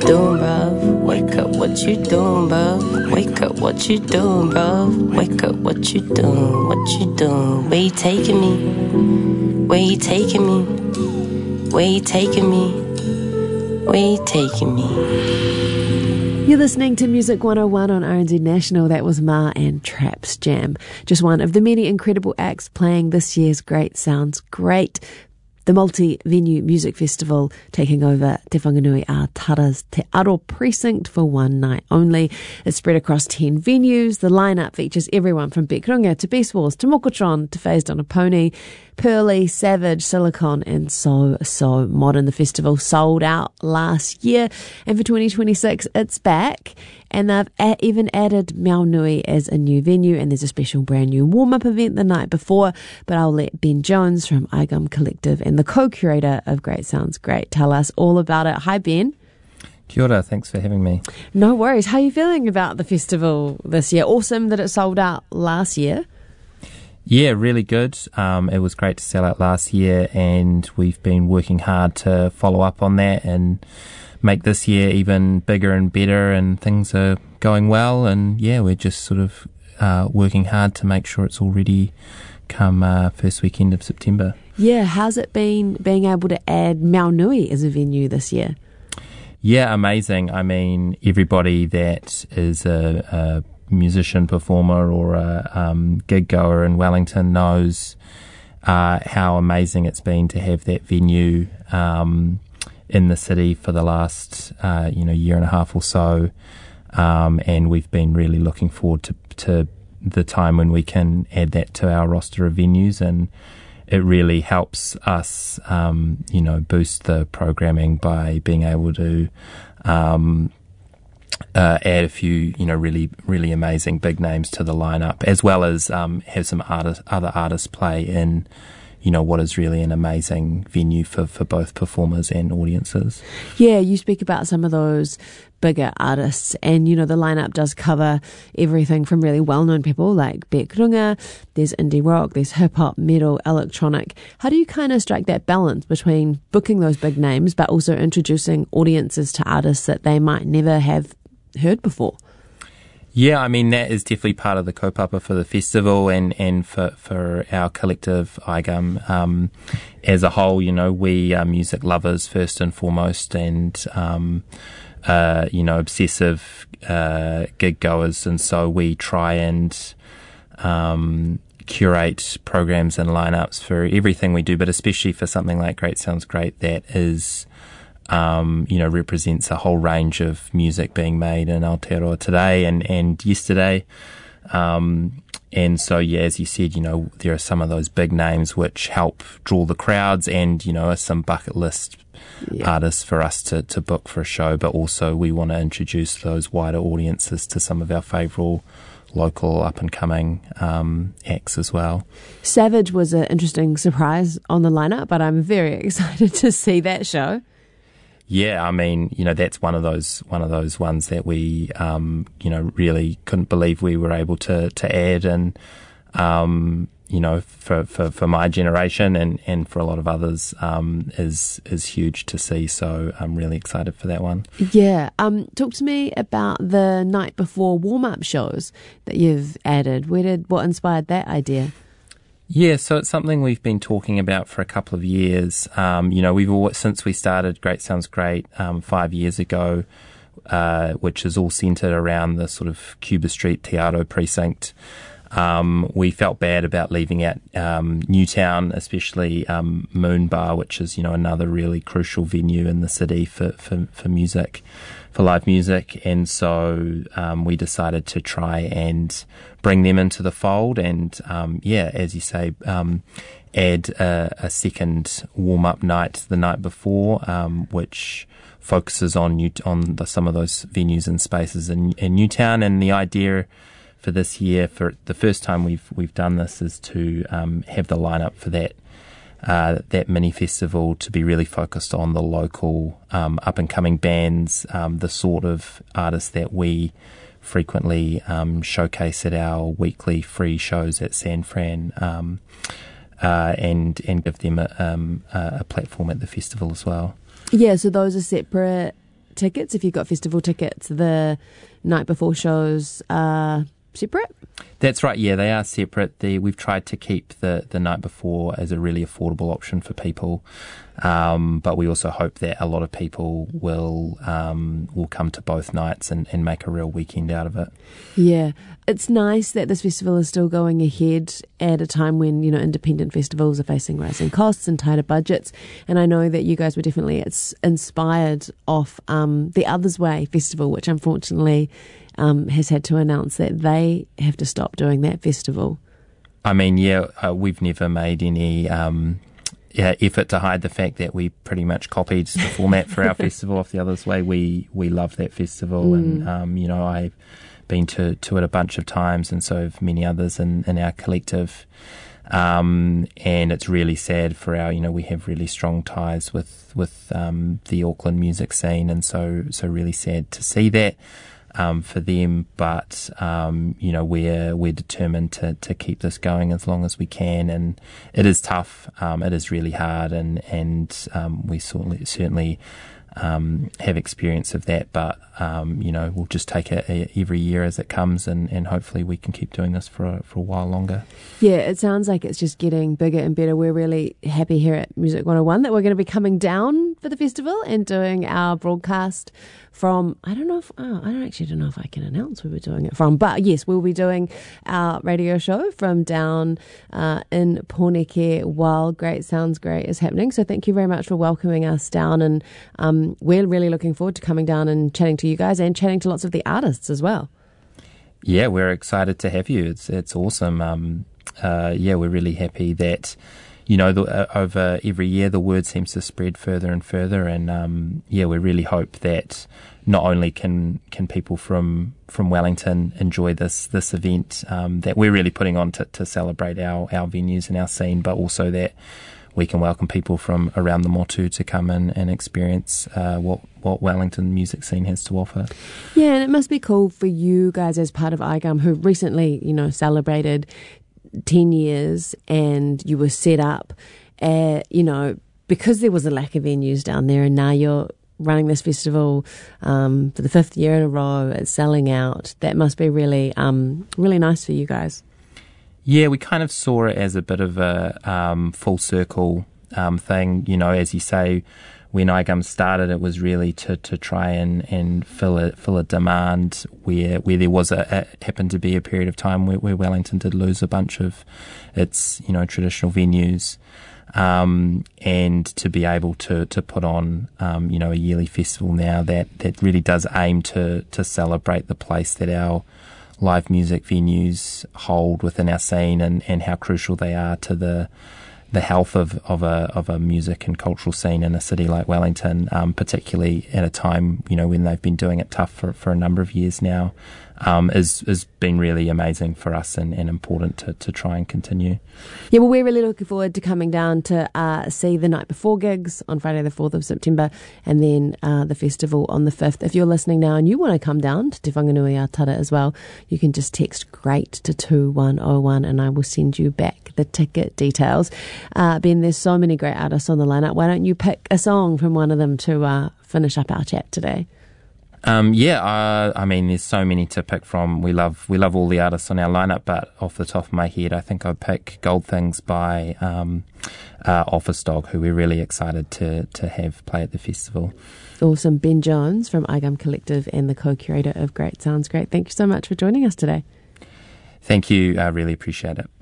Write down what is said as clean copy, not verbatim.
doing, bruv? Wake up, what you doing, bruv? Wake up, what you doing, bruv? Wake up, what you doing, what you doing? Where you taking me? Where you taking me? Where you taking me? Where you taking me? You're listening to Music 101 on RNZ National. That was Ma and Traps Jam. Just one of the many incredible acts playing this year's Great Sounds Great, the multi-venue music festival taking over Te Whanganui a Tara's Te Aro precinct for one night only. It's spread across 10 venues. The lineup features everyone from Beck Runga to Beast Wars to Mokotron to Phased on a Pony, Pearly, Savage, Silicon and so modern. The festival sold out last year and for 2026 it's back, and they've even added Maunui as a new venue, and there's a special brand new warm-up event the night before. But I'll let Ben Jones from Igum Collective and the co-curator of Great Sounds Great tell us all about it. Hi Ben. Kia ora, thanks for having me. No worries. How are you feeling about the festival this year? Awesome that it sold out last year. Yeah, really good. It was great to sell out last year, and we've been working hard to follow up on that and make this year even bigger and better, and things are going well. And yeah, we're just sort of working hard to make sure it's all ready come first weekend of September. Yeah, how's it been being able to add Maunui as a venue this year? Yeah, amazing. I mean, everybody that is a musician, performer or a gig goer in Wellington knows how amazing it's been to have that venue in the city for the last year and a half or so, and we've been really looking forward to the time when we can add that to our roster of venues, and it really helps us boost the programming by being able to add a few, really amazing big names to the lineup, as well as have some other artists play in, what is really an amazing venue for both performers and audiences. Yeah, you speak about some of those bigger artists, and the lineup does cover everything from really well-known people like Beck Runga. There's indie rock, there's hip-hop, metal, electronic. How do you kind of strike that balance between booking those big names but also introducing audiences to artists that they might never have heard before? Yeah, I mean, that is definitely part of the kaupapa for the festival and for our collective, Igum. As a whole, we are music lovers first and foremost, and, obsessive gig goers, and so we try and curate programs and lineups for everything we do, but especially for something like Great Sounds Great that is represents a whole range of music being made in Aotearoa today and yesterday. And so, yeah, as you said, there are some of those big names which help draw the crowds and, some bucket list artists for us to book for a show, but also we want to introduce those wider audiences to some of our favourite local up-and-coming acts as well. Savage was an interesting surprise on the lineup, but I'm very excited to see that show. Yeah, I mean, that's one of those ones that we, really couldn't believe we were able to add, and for my generation and for a lot of others, is huge to see. So I'm really excited for that one. Yeah. Talk to me about the night before warm-up shows that you've added. What inspired that idea? Yeah, so it's something we've been talking about for a couple of years. We've always, since we started Great Sounds Great 5 years ago, which is all centred around the sort of Cuba Street Te Aro precinct. We felt bad about leaving out Newtown, especially Moon Bar, which is another really crucial venue in the city for music, for live music, and so we decided to try and bring them into the fold, and as you say, add a second warm-up night the night before, which focuses on some of those venues and spaces in Newtown. And the idea for this year, for the first time we've done this, is to have the lineup for that mini festival to be really focused on the local up and coming bands, the sort of artists that we frequently showcase at our weekly free shows at San Fran, and give them a platform at the festival as well. Yeah, so those are separate tickets, if you've got festival tickets, the night before shows are separate? That's right, yeah, they are separate. We've tried to keep the night before as a really affordable option for people, but we also hope that a lot of people will come to both nights and make a real weekend out of it. Yeah, it's nice that this festival is still going ahead at a time when, independent festivals are facing rising costs and tighter budgets, and I know that you guys were definitely inspired off the Others Way Festival, which unfortunately has had to announce that they have to stop doing that festival. I mean, we've never made any effort to hide the fact that we pretty much copied the format for our festival off the Others Way. We love that festival, and I've been to it a bunch of times, and so have many others in our collective. And it's really sad for our, we have really strong ties with the Auckland music scene, and so really sad to see that. For them, but we're determined to keep this going as long as we can, and it is tough. It is really hard, and we certainly have experience of that. But we'll just take it every year as it comes, and hopefully we can keep doing this for a while longer. Yeah, it sounds like it's just getting bigger and better. We're really happy here at Music 101 that we're going to be coming down for the festival and doing our broadcast from, I don't actually know if I can announce where we're doing it from, but yes, we'll be doing our radio show from down in Pōneke while Great Sounds Great is happening. So thank you very much for welcoming us down, and we're really looking forward to coming down and chatting to you guys and chatting to lots of the artists as well. Yeah, we're excited to have you. It's awesome. We're really happy that over every year the word seems to spread further and further, and we really hope that not only can people from Wellington enjoy this event that we're really putting on to celebrate our venues and our scene, but also that we can welcome people from around the motu to come in and experience what Wellington music scene has to offer. Yeah, and it must be cool for you guys as part of IGUM, who recently, celebrated 10 years, and you were set up, because there was a lack of venues down there, and now you're running this festival for the 5th year in a row. It's selling out. That must be really, really nice for you guys. Yeah, we kind of saw it as a bit of a full circle thing. As you say, when IGUM started, it was really to try and fill a demand where there was happened to be a period of time where Wellington did lose a bunch of its traditional venues, and to be able to put on a yearly festival now that really does aim to celebrate the place that our live music venues hold within our scene, and how crucial they are to the health of a music and cultural scene in a city like Wellington, particularly at a time when they've been doing it tough for a number of years now, has been really amazing for us and important to try and continue. Yeah, well, we're really looking forward to coming down to see the night before gigs on Friday the 4th of September, and then the festival on the 5th. If you're listening now and you want to come down to Te Whanganui Atara as well, you can just text GREAT to 2101 and I will send you back the ticket details. Ben, there's so many great artists on the lineup. Why don't you pick a song from one of them to finish up our chat today? There's so many to pick from. We love all the artists on our lineup, but off the top of my head, I think I'd pick Gold Things by Office Dog, who we're really excited to have play at the festival. Awesome. Ben Jones from IGUM Collective and the co-curator of Great Sounds Great. Thank you so much for joining us today. Thank you. I really appreciate it.